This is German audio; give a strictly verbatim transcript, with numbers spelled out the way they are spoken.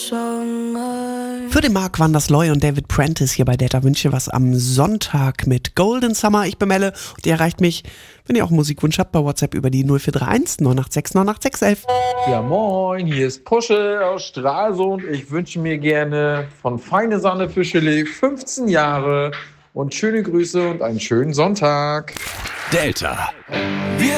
Für den Marc waren das Loy und David Prentice hier bei Delta Wünsche was am Sonntag mit Golden Summer. Ich bin Melle und ihr erreicht mich, wenn ihr auch einen Musikwunsch habt, bei WhatsApp über die null vier drei eins neun acht sechs neun acht sechs eins eins. Ja moin, hier ist Pusche aus Stralsund. Ich wünsche mir gerne von Feine Sahne Fischele fünfzehn Jahre und schöne Grüße und einen schönen Sonntag. Delta. Wir